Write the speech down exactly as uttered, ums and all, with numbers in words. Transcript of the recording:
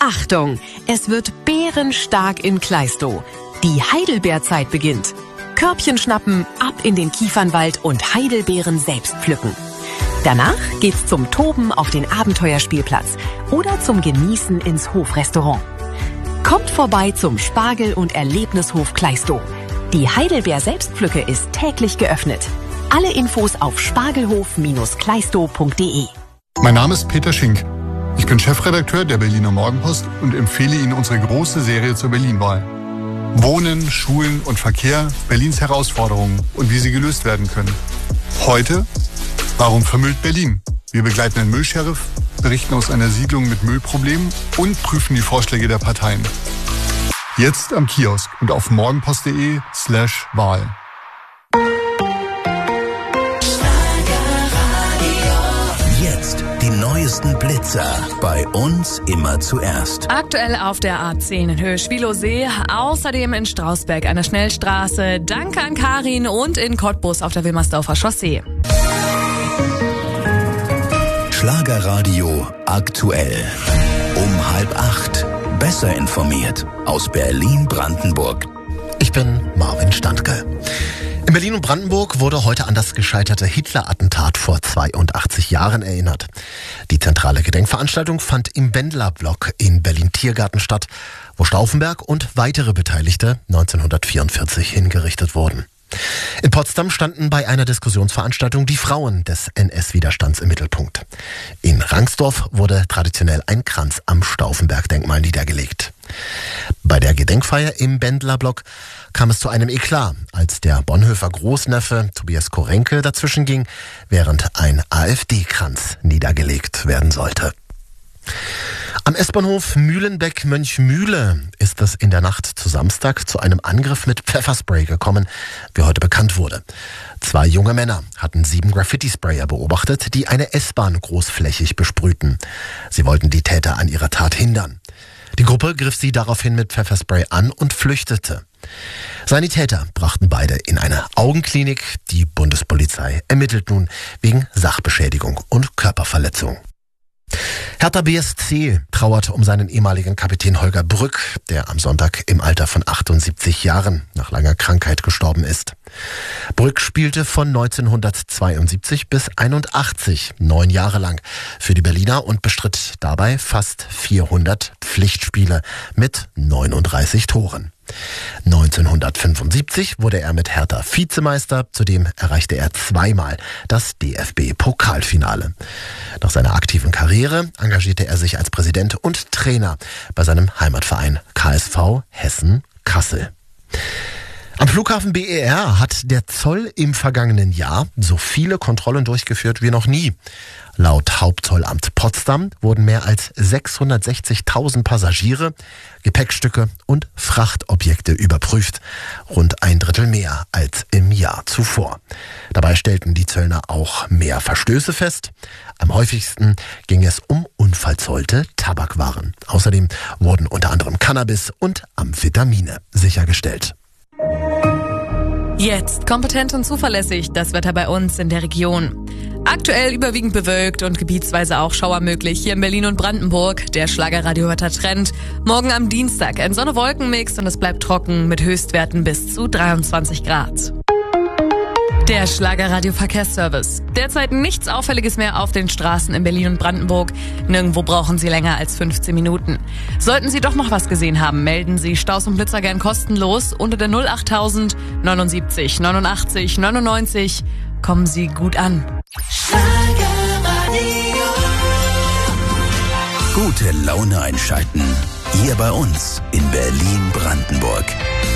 Achtung, es wird bärenstark in Kleistow. Die Heidelbeerzeit beginnt. Körbchen schnappen, ab in den Kiefernwald und Heidelbeeren selbst pflücken. Danach geht's zum Toben auf den Abenteuerspielplatz oder zum Genießen ins Hofrestaurant. Kommt vorbei zum Spargel- und Erlebnishof Kleistow. Die Heidelbeer-Selbstpflücke ist täglich geöffnet. Alle Infos auf spargelhof Bindestrich kleistow punkt de. Mein Name ist Peter Schink. Ich bin Chefredakteur der Berliner Morgenpost und empfehle Ihnen unsere große Serie zur Berlin-Wahl. Wohnen, Schulen und Verkehr, Berlins Herausforderungen und wie sie gelöst werden können. Heute, warum vermüllt Berlin? Wir begleiten einen Müllsheriff, berichten aus einer Siedlung mit Müllproblemen und prüfen die Vorschläge der Parteien. Jetzt am Kiosk und auf morgenpost.de slash Wahl. Jetzt die neuesten Blitzer. Bei uns immer zuerst. Aktuell auf der A zehn in Höhe Schwilowsee, außerdem in Strausberg an der Schnellstraße. Danke an Karin und in Cottbus auf der Wilmersdorfer Chaussee. Schlagerradio aktuell. Um halb acht. Besser informiert aus Berlin-Brandenburg. Ich bin Marvin Standke. In Berlin und Brandenburg wurde heute an das gescheiterte Hitler-Attentat vor zweiundachtzig Jahren erinnert. Die zentrale Gedenkveranstaltung fand im Bendler-Block in Berlin-Tiergarten statt, wo Stauffenberg und weitere Beteiligte neunzehnhundertvierundvierzig hingerichtet wurden. In Potsdam standen bei einer Diskussionsveranstaltung die Frauen des N S-Widerstands im Mittelpunkt. In Rangsdorf wurde traditionell ein Kranz am Stauffenberg-Denkmal niedergelegt. Bei der Gedenkfeier im Bendler-Block kam es zu einem Eklat, als der Bonhoeffer Großneffe Tobias Korenke dazwischen ging, während ein AfD-Kranz niedergelegt werden sollte. Am S-Bahnhof Mühlenbeck-Mönchmühle ist es in der Nacht zu Samstag zu einem Angriff mit Pfefferspray gekommen, wie heute bekannt wurde. Zwei junge Männer hatten sieben Graffiti-Sprayer beobachtet, die eine S-Bahn großflächig besprühten. Sie wollten die Täter an ihrer Tat hindern. Die Gruppe griff sie daraufhin mit Pfefferspray an und flüchtete. Sanitäter brachten beide in eine Augenklinik. Die Bundespolizei ermittelt nun wegen Sachbeschädigung und Körperverletzung. Hertha B S C trauert um seinen ehemaligen Kapitän Holger Brück, der am Sonntag im Alter von achtundsiebzig Jahren nach langer Krankheit gestorben ist. Brück spielte von neunzehnhundertzweiundsiebzig bis einundachtzig, neun Jahre lang, für die Berliner und bestritt dabei fast vierhundert Pflichtspiele mit neununddreißig Toren. neunzehnhundertfünfundsiebzig wurde er mit Hertha Vizemeister, zudem erreichte er zweimal das D F B-Pokalfinale. Nach seiner aktiven Karriere engagierte er sich als Präsident und Trainer bei seinem Heimatverein K S V Hessen-Kassel. Am Flughafen B E R hat der Zoll im vergangenen Jahr so viele Kontrollen durchgeführt wie noch nie. Laut Hauptzollamt Potsdam wurden mehr als sechshundertsechzigtausend Passagiere, Gepäckstücke und Frachtobjekte überprüft. Rund ein Drittel mehr als im Jahr zuvor. Dabei stellten die Zöllner auch mehr Verstöße fest. Am häufigsten ging es um unverzollte Tabakwaren. Außerdem wurden unter anderem Cannabis und Amphetamine sichergestellt. Jetzt kompetent und zuverlässig das Wetter bei uns in der Region. Aktuell überwiegend bewölkt und gebietsweise auch Schauer möglich hier in Berlin und Brandenburg. Der Schlagerradiowetter Trend. Morgen am Dienstag ein Sonne-Wolken-Mix und es bleibt trocken mit Höchstwerten bis zu dreiundzwanzig Grad. Der Schlagerradio-Verkehrsservice. Derzeit nichts Auffälliges mehr auf den Straßen in Berlin und Brandenburg. Nirgendwo brauchen Sie länger als fünfzehn Minuten. Sollten Sie doch noch was gesehen haben, melden Sie Staus und Blitzer gern kostenlos unter der null achttausend neunundsiebzig neunundachtzig neunundneunzig. Kommen Sie gut an. Gute Laune einschalten. Hier bei uns in Berlin-Brandenburg.